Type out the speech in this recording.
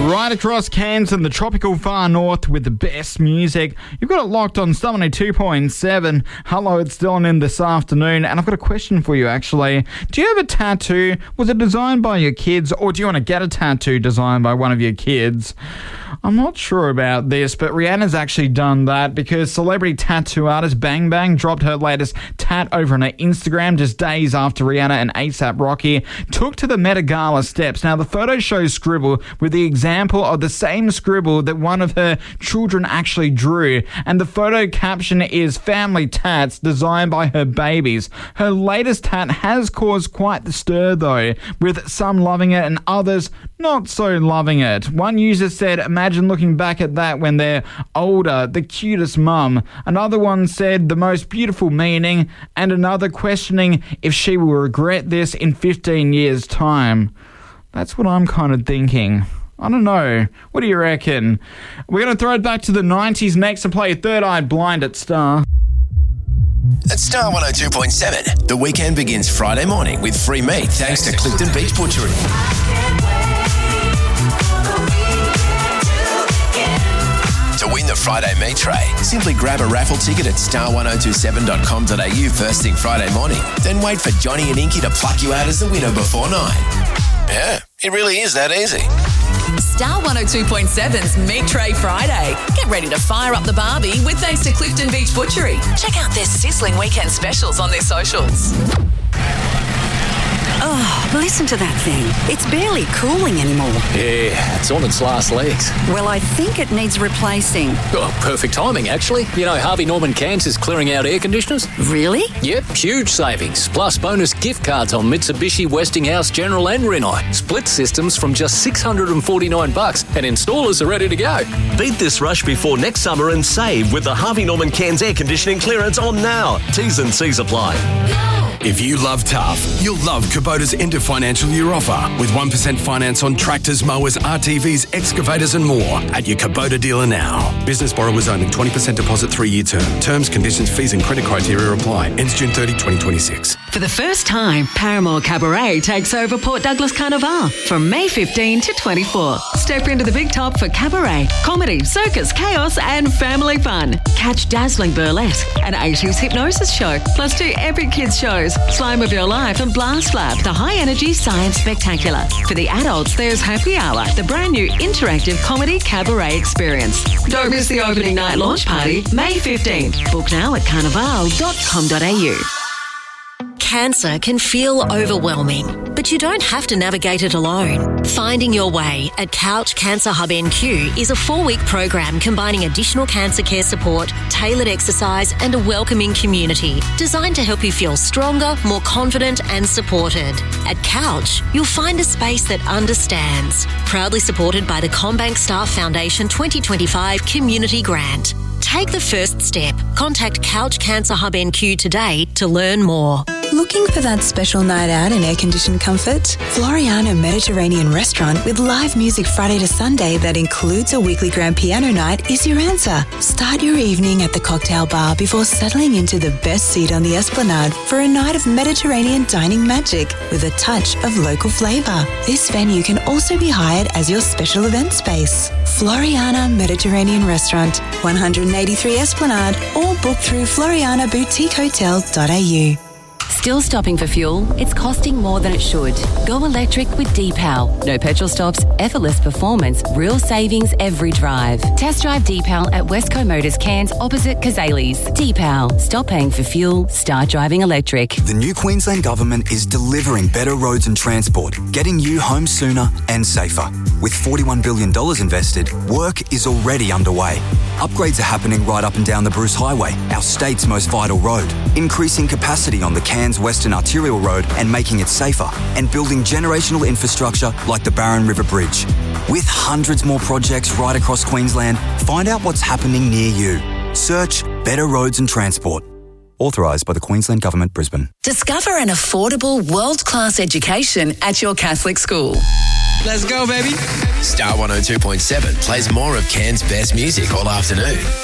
Right across Cairns and the tropical far north with the best music. You've got it locked on Star 102.7. Hello, it's Dylan in this afternoon, and I've got a question for you, actually. Do you have a tattoo? Was it designed by your kids, or do you want to get a tattoo designed by one of your kids? I'm not sure about this, but Rihanna's actually done that because celebrity tattoo artist Bang Bang dropped her latest tat over on her Instagram just days after Rihanna and A$AP Rocky took to the Met Gala steps. Now, the photo shows scribble with the example of the same scribble that one of her children actually drew, and the photo caption is "Family Tats designed by her babies." Her latest tat has caused quite the stir, though, with some loving it and others not so loving it. One user said, "Imagine looking back at that when they're older, the cutest mum." Another one said, "The most beautiful meaning," and another questioning if she will regret this in 15 years' time. That's what I'm kind of thinking. I don't know. What do you reckon? We're going to throw it back to the 90s next and play Third Eye Blind at Star. At Star 102.7, the weekend begins Friday morning with free meat thanks to Clifton Beach Butchery. To win the Friday meat tray, simply grab a raffle ticket at star1027.com.au first thing Friday morning. Then wait for Johnny and Inky to pluck you out as the winner before 9. Yeah, it really is that easy. Star 102.7's Meat Tray Friday. Get ready to fire up the barbie with thanks to Clifton Beach Butchery. Check out their sizzling weekend specials on their socials. Oh, listen to that thing. It's barely cooling anymore. Yeah, it's on its last legs. Well, I think it needs replacing. Oh, perfect timing, actually. You know, Harvey Norman Cairns is clearing out air conditioners. Really? Yep, huge savings. Plus bonus gift cards on Mitsubishi, Westinghouse, General and Rinnai. Split systems from just $649 and installers are ready to go. Beat this rush before next summer and save with the Harvey Norman Cairns air conditioning clearance on now. T's and C's apply. If you love tough, you'll love Kubota's end of financial year offer with 1% finance on tractors, mowers, RTVs, excavators and more at your Kubota dealer now. Business borrowers only, 20% deposit, 3-year term. Terms, conditions, fees and credit criteria apply. Ends June 30, 2026. For the first time, Paramore Cabaret takes over Port Douglas Carnival from May 15 to 24. Step into the big top for cabaret, comedy, circus, chaos and family fun. Catch dazzling burlesque, an 80s hypnosis show, plus 2 epic kids shows, Slime of Your Life and Blast Lab, the high-energy science spectacular. For the adults, there's Happy Hour, the brand new interactive comedy cabaret experience. Don't miss the opening night launch party, May 15. Book now at carnival.com.au. Cancer can feel overwhelming, but you don't have to navigate it alone. Finding Your Way at Couch Cancer Hub NQ is a 4-week program combining additional cancer care support, tailored exercise and a welcoming community designed to help you feel stronger, more confident and supported. At Couch, you'll find a space that understands. Proudly supported by the CommBank Staff Foundation 2025 Community Grant. Take the first step. Contact Couch Cancer Hub NQ today to learn more. Looking for that special night out in air-conditioned comfort? Floriana Mediterranean Restaurant with live music Friday to Sunday that includes a weekly grand piano night is your answer. Start your evening at the cocktail bar before settling into the best seat on the Esplanade for a night of Mediterranean dining magic with a touch of local flavour. This venue can also be hired as your special event space. Floriana Mediterranean Restaurant, 183 Esplanade, or book through florianaboutiquehotel.au. Still stopping for fuel? It's costing more than it should. Go electric with D-Pal. No petrol stops, effortless performance, real savings every drive. Test drive D-Pal at Westco Motors Cairns opposite Kazales. D-Pal. Stop paying for fuel. Start driving electric. The new Queensland Government is delivering better roads and transport, getting you home sooner and safer. With $41 billion invested, work is already underway. Upgrades are happening right up and down the Bruce Highway, our state's most vital road. Increasing capacity on the Cairns Western Arterial Road and making it safer, and building generational infrastructure like the Barron River Bridge. With hundreds more projects right across Queensland, find out what's happening near you. Search Better Roads and Transport. Authorised by the Queensland Government, Brisbane. Discover an affordable, world-class education at your Catholic school. Let's go, baby. Star 102.7 plays more of Cairns' best music all afternoon.